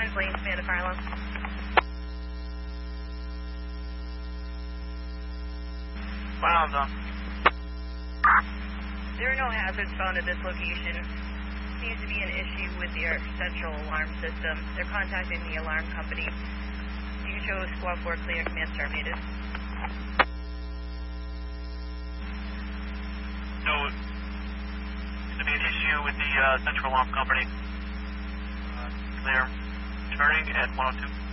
Orange Lane, command of fire alarm. Fire alarm's on. There are no hazards found at this location. Seems to be an issue with your central alarm system. They're contacting the alarm company. You can show squad 4 clear, command terminated. So, seems to be an issue with the central alarm company. Clear. Turning at 102.